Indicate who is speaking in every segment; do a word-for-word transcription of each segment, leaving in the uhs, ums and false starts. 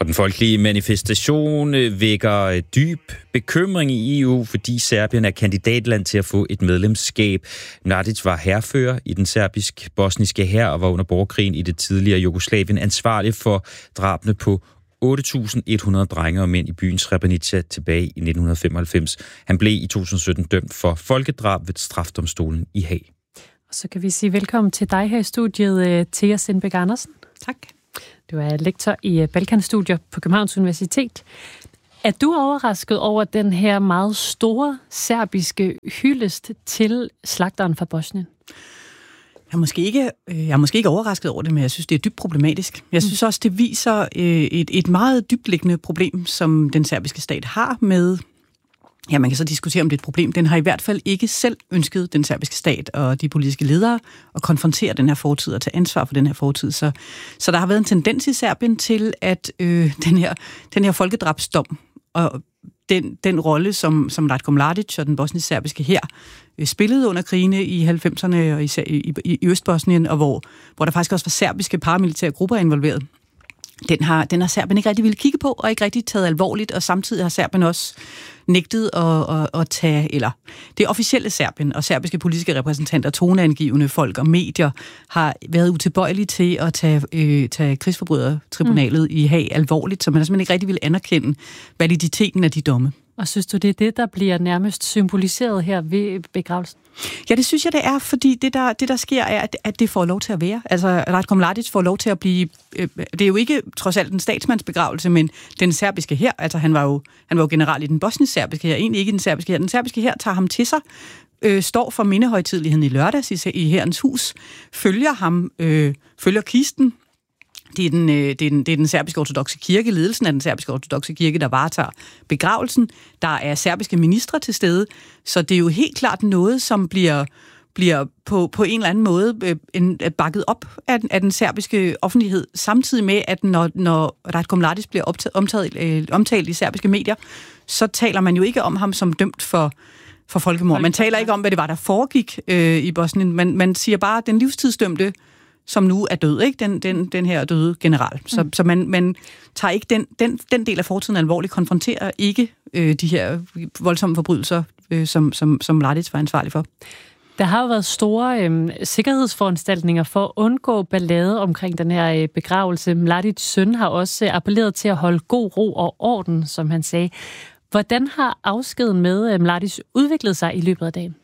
Speaker 1: Og den folkelige manifestation vækker dyb bekymring i E U, fordi Serbien er kandidatland til at få et medlemskab. Mladic var hærfører i den serbisk-bosniske hær og var under borgerkrigen i det tidligere Jugoslavien ansvarlig for drabene på otte tusind et hundrede drenge og mænd i byen Srebrenica tilbage i nitten femoghalvfems. Han blev i to tusind sytten dømt for folkedrab ved strafdomstolen i Haag.
Speaker 2: Og så kan vi sige velkommen til dig her i studiet, Thea Sindbæk Andersen.
Speaker 3: Tak.
Speaker 2: Du er lektor i Balkanstudier på Københavns Universitet. Er du overrasket over den her meget store serbiske hyldest til slagteren fra Bosnien?
Speaker 3: Jeg er, måske ikke, jeg er måske ikke overrasket over det, men jeg synes, det er dybt problematisk. Jeg synes også, det viser et, et meget dybtliggende problem, som den serbiske stat har med... Ja, man kan så diskutere, om det er et problem. Den har i hvert fald ikke selv ønsket, den serbiske stat og de politiske ledere, at konfrontere den her fortid og tage ansvar for den her fortid. Så, så der har været en tendens i Serbien til, at øh, den her, den her folkedrabsdom og den, den rolle, som, som Ratko Mladic og den bosnisk-serbiske hær øh, spillede under krigene i halvfemserne og især i, i, i Østbosnien, og hvor, hvor der faktisk også var serbiske paramilitære grupper involveret. Den har, den har Serbien ikke rigtig ville kigge på, og ikke rigtig taget alvorligt, og samtidig har Serbien også nægtet at, at, at tage, eller det officielle Serbien og serbiske politiske repræsentanter, toneangivende folk og medier, har været utilbøjelige til at tage, øh, tage krigsforbrydertribunalet mm. i Haag alvorligt, så man simpelthen ikke rigtig ville anerkende validiteten af de domme.
Speaker 2: Og synes du, det er det, der bliver nærmest symboliseret her ved begravelsen?
Speaker 3: Ja, det synes jeg, det er, fordi det, der, det, der sker, er, at, at det får lov til at være. Altså, Ratko Mladic får lov til at blive... Øh, det er jo ikke trods alt en statsmandsbegravelse, men den serbiske hær, altså han var jo, han var jo general i den bosnisk-serbiske hær, egentlig ikke i den serbiske hær. Den serbiske hær tager ham til sig, øh, står for mindehøjtideligheden i lørdags i, i hærens hus, følger ham, øh, følger kisten. Det er, den, det, er den, det er den serbiske ortodokse kirke, ledelsen af den serbiske ortodokse kirke, der varetager begravelsen. Der er serbiske ministre til stede, så det er jo helt klart noget, som bliver, bliver på, på en eller anden måde øh, en, bakket op af den, af den serbiske offentlighed, samtidig med, at når, når Ratko Mladic bliver optaget, omtalt, øh, omtalt i serbiske medier, så taler man jo ikke om ham som dømt for, for folkemord. Man taler ikke om, hvad det var, der foregik øh, i Bosnien. Man, man siger bare, at den livstidsdømte, som nu er død, ikke? Den, den, den her døde general. Så, mm. så man, man tager ikke den, den, den del af fortiden alvorligt, konfronterer ikke øh, de her voldsomme forbrydelser, øh, som, som, som Mladic var ansvarlig for.
Speaker 2: Der har jo været store øh, sikkerhedsforanstaltninger for at undgå ballade omkring den her øh, begravelse. Mladics søn har også øh, appelleret til at holde god ro og orden, som han sagde. Hvordan har afskeden med øh, Mladic udviklet sig i løbet af dagen?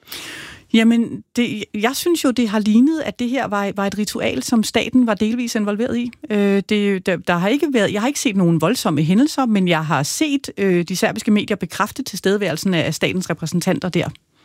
Speaker 3: Jamen, det, jeg synes jo, det har lignet, at det her var, var et ritual, som staten var delvis involveret i. Øh, det, der, der har ikke været, jeg har ikke set nogen voldsomme hændelser, men jeg har set øh, de serbiske medier bekræfte tilstedeværelsen af statens repræsentanter der.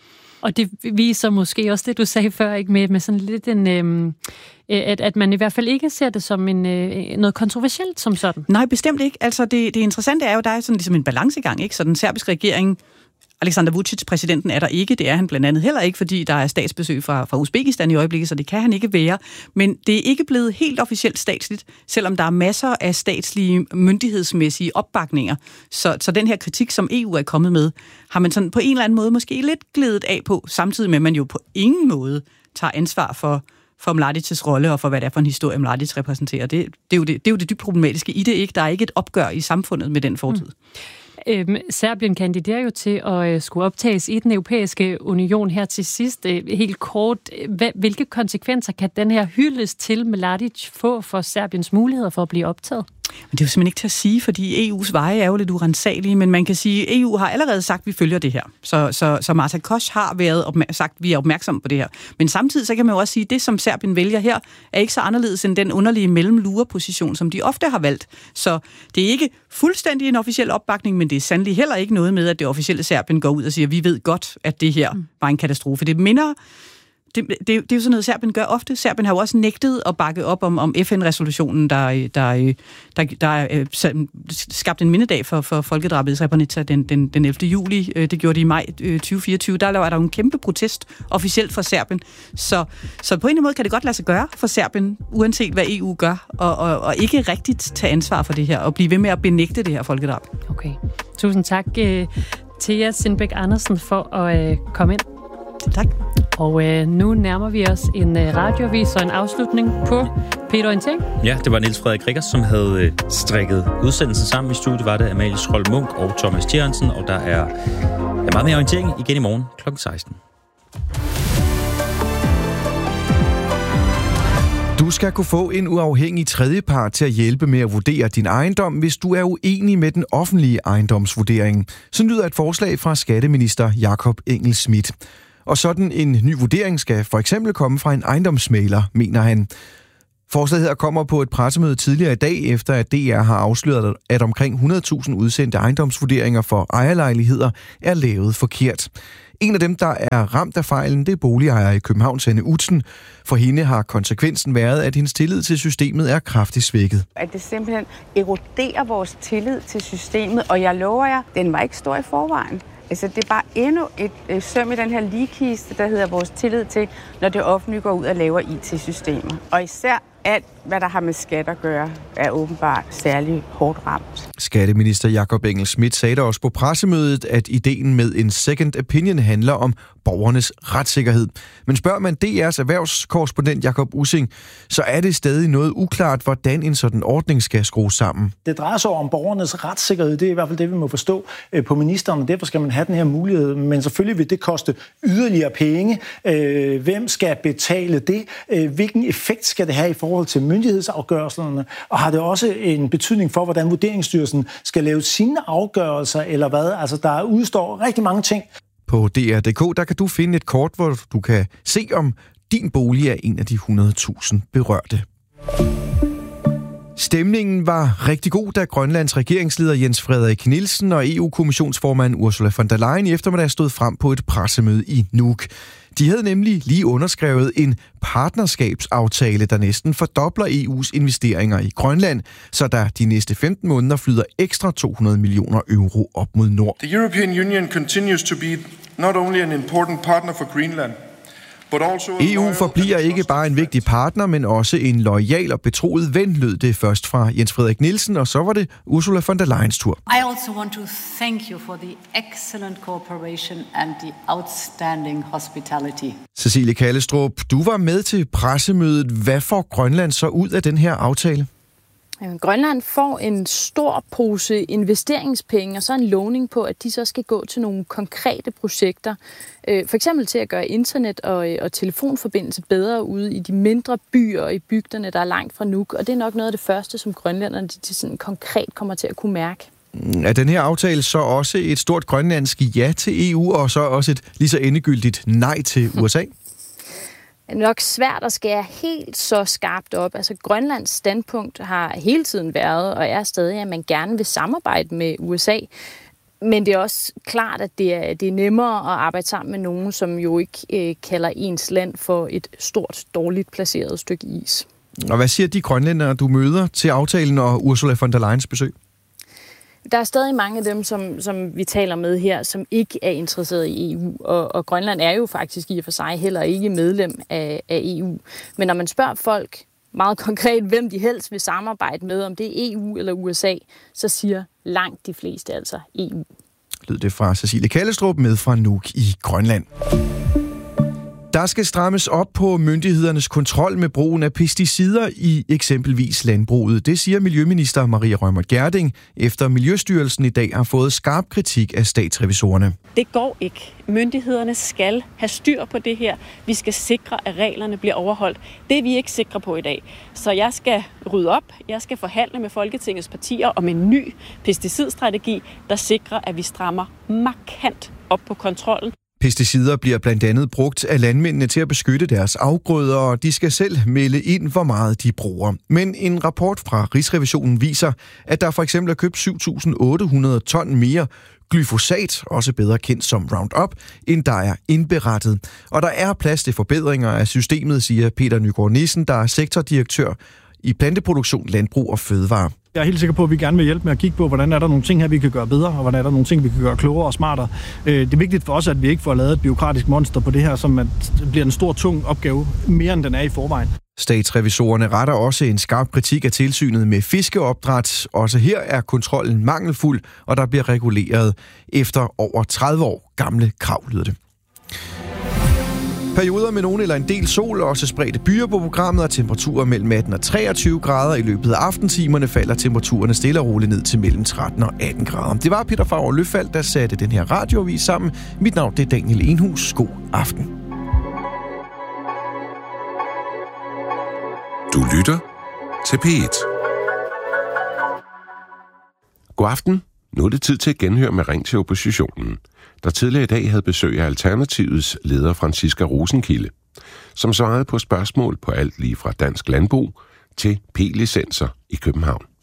Speaker 2: Og det viser måske også det, du sagde før, ikke med, med sådan lidt en... Øh, at, at man i hvert fald ikke ser det som en, øh, noget kontroversielt som sådan.
Speaker 3: Nej, bestemt ikke. Altså, det, det interessante er jo, der er sådan ligesom en balancegang, ikke? Så den serbiske regering... Aleksandar Vučić, præsidenten, er der ikke. Det er han blandt andet heller ikke, fordi der er statsbesøg fra, fra Uzbekistan i øjeblikket, så det kan han ikke være. Men det er ikke blevet helt officielt statsligt, selvom der er masser af statslige myndighedsmæssige opbakninger. Så, så den her kritik, som E U er kommet med, har man sådan på en eller anden måde måske lidt glædet af på, samtidig med, at man jo på ingen måde tager ansvar for, for Mladic's rolle og for, hvad det er for en historie, Mladic repræsenterer. Det, det, er jo det, det er jo det dybt problematiske i det, ikke? Der er ikke et opgør i samfundet med den fortid. Mm.
Speaker 2: Øhm, Serbien kandiderer jo til at øh, skulle optages i den europæiske union her til sidst. Øh, helt kort, Hva, hvilke konsekvenser kan den her hyldest til Mladic få for Serbiens muligheder for at blive optaget?
Speaker 3: Men det er jo simpelthen ikke til at sige, fordi E U's veje er jo lidt urensagelige, men man kan sige, at E U har allerede sagt, at vi følger det her. Så, så, så Marta Koch har været opmær- sagt, at vi er opmærksomme på det her. Men samtidig så kan man jo også sige, at det, som Serbien vælger her, er ikke så anderledes end den underlige mellemlureposition, som de ofte har valgt. Så det er ikke fuldstændig en officiel opbakning, men det er sandelig heller ikke noget med, at det officielle Serbien går ud og siger, at vi ved godt, at det her var en katastrofe. Det minder... Det, det, det er jo sådan noget, Serbien gør ofte. Serbien har jo også nægtet at bakke op om, om F N-resolutionen, der, der, der, der øh, skabte en mindedag for, for folkedrabet i Srebrenica den, den, den ellevte juli. Det gjorde de i maj tyve fireogtyve. Der var der jo en kæmpe protest officielt fra Serbien. Så, så på en eller anden måde kan det godt lade sig gøre for Serbien, uanset hvad E U gør, og, og, og ikke rigtigt tage ansvar for det her, og blive ved med at benægte det her folkedrab.
Speaker 2: Okay. Tusind tak, Thea Sindbæk Andersen, for at øh, komme ind.
Speaker 3: Tak.
Speaker 2: Og øh, nu nærmer vi os en øh, radiovis og en afslutning på Peter Orientering.
Speaker 1: Ja, det var Niels Frederik Rikkers, som havde øh, strikket udsendelsen sammen. I studiet var det Amalie Schroll Munk og Thomas Tjernsen, og der er, er meget mere orientering igen i morgen klokken seksten.
Speaker 4: Du skal kunne få en uafhængig tredjepart til at hjælpe med at vurdere din ejendom, hvis du er uenig med den offentlige ejendomsvurdering. Så lyder et forslag fra skatteminister Jakob Engel-Schmidt. Og sådan en ny vurdering skal for eksempel komme fra en ejendomsmægler, mener han. Forslaget her kommer på et pressemøde tidligere i dag, efter at D R har afsløret, at omkring hundrede tusind udsendte ejendomsvurderinger for ejerlejligheder er lavet forkert. En af dem, der er ramt af fejlen, det er boligejer i København, Sanne Utzen. For hende har konsekvensen været, at hendes tillid til systemet er kraftigt svækket.
Speaker 5: At det simpelthen eroderer vores tillid til systemet, og jeg lover jer, den var ikke stor i forvejen. Altså, det er bare endnu et øh, søm i den her ligekiste, der hedder vores tillid til, når det offentlige går ud og laver I T-systemer. Og især alt, hvad der har med skat at gøre, er åbenbart særlig hårdt ramt.
Speaker 4: Skatteminister Jakob Engel-Schmidt sagde der også på pressemødet, at ideen med en second opinion handler om borgernes retssikkerhed. Men spørger man D R's erhvervskorrespondent Jakob Ussing, så er det stadig noget uklart, hvordan en sådan ordning skal skrues sammen.
Speaker 6: Det drejer sig om borgernes retssikkerhed. Det er i hvert fald det, vi må forstå på ministeren, og derfor skal man have den her mulighed. Men selvfølgelig vil det koste yderligere penge. Hvem skal betale det? Hvilken effekt skal det have i forhold til myndighedsafgørelserne? Og har det også en betydning for, hvordan Vurderingsstyrelsen skal lave sine afgørelser, eller hvad? Altså, der udstår rigtig mange ting.
Speaker 4: På D R punktum d k der kan du finde et kort, hvor du kan se, om din bolig er en af de hundrede tusind berørte. Stemningen var rigtig god, da Grønlands regeringsleder Jens Frederik Nielsen og E U-kommissionsformand Ursula von der Leyen i eftermiddag stod frem på et pressemøde i Nuuk. De havde nemlig lige underskrevet en partnerskabsaftale, der næsten fordobler E U's investeringer i Grønland, så der de næste femten måneder flyder ekstra to hundrede millioner euro op mod nord.
Speaker 7: The European Union continues to be not only an important partner for Greenland,
Speaker 4: E U forbliver ikke bare en vigtig partner, men også en loyal og betroet ven, lød det først fra Jens Frederik Nielsen, og så var det Ursula von der Leyens tur.
Speaker 8: I also want to thank you for the excellent cooperation and the outstanding hospitality.
Speaker 4: Cecilie Kallestrup, du var med til pressemødet. Hvad får Grønland så ud af den her aftale?
Speaker 9: Grønland får en stor pose investeringspenge og så en lovning på, at de så skal gå til nogle konkrete projekter. For eksempel til at gøre internet og, og telefonforbindelse bedre ude i de mindre byer og i bygderne, der er langt fra Nuuk. Og det er nok noget af det første, som grønlænderne de sådan konkret kommer til at kunne mærke.
Speaker 4: Er den her aftale så også et stort grønlandsk ja til E U, og så også et lige så endegyldigt nej til U S A?
Speaker 9: Det er nok svært at skære helt så skarpt op. Altså, Grønlands standpunkt har hele tiden været, og er stadig, at man gerne vil samarbejde med U S A. Men det er også klart, at det er, det er nemmere at arbejde sammen med nogen, som jo ikke øh, kalder ens land for et stort, dårligt placeret stykke is.
Speaker 4: Og hvad siger de grønlændere, du møder til aftalen og Ursula von der Leyens besøg?
Speaker 9: Der er stadig mange af dem, som, som vi taler med her, som ikke er interesseret i E U, og, og Grønland er jo faktisk i og for sig heller ikke medlem af, af E U. Men når man spørger folk meget konkret, hvem de helst vil samarbejde med, om det er E U eller U S A, så siger langt de fleste altså E U.
Speaker 4: Lød det fra Cecilie Kallestrup med fra Nuuk i Grønland. Der skal strammes op på myndighedernes kontrol med brugen af pesticider i eksempelvis landbruget. Det siger Miljøminister Maria Reumert Gjerding, efter Miljøstyrelsen i dag har fået skarp kritik af statsrevisorerne.
Speaker 10: Det går ikke. Myndighederne skal have styr på det her. Vi skal sikre, at reglerne bliver overholdt. Det er vi ikke sikre på i dag. Så jeg skal rydde op. Jeg skal forhandle med Folketingets partier om en ny pesticidstrategi, der sikrer, at vi strammer markant op på kontrollen.
Speaker 4: Pesticider bliver blandt andet brugt af landmændene til at beskytte deres afgrøder, og de skal selv melde ind, hvor meget de bruger. Men en rapport fra Rigsrevisionen viser, at der for eksempel er købt syv tusind otte hundrede ton mere glyfosat, også bedre kendt som Roundup, end der er indberettet. Og der er plads til forbedringer af systemet, siger Peter Nygaard Nissen, der er sektordirektør i planteproduktion, landbrug og fødevare.
Speaker 11: Jeg er helt sikker på, at vi gerne vil hjælpe med at kigge på, hvordan er der nogle ting her, vi kan gøre bedre, og hvordan er der nogle ting, vi kan gøre klogere og smartere. Det er vigtigt for os, at vi ikke får lavet et bureaukratisk monster på det her, som bliver en stor, tung opgave, mere end den er i forvejen.
Speaker 4: Statsrevisorerne retter også en skarp kritik af tilsynet med fiskeopdræt. Også her er kontrollen mangelfuld, og der bliver reguleret efter over tredive år gamle krav, lyder det. Perioder med nogen eller en del sol og også spredte byer på programmet, og temperaturer mellem atten og treogtyve grader. I løbet af aftentimerne falder temperaturerne stille og roligt ned til mellem tretten og atten grader. Det var Peter Favre Løfald, der satte den her radioavis sammen. Mit navn det er Daniel Enhus. God aften.
Speaker 12: Du lytter til P et. God aften. Nu er det tid til at genhøre med Ring til oppositionen, der tidligere i dag havde besøg af Alternativets leder Franciska Rosenkilde, som svarede på spørgsmål på alt lige fra dansk landbrug til P-licenser i København.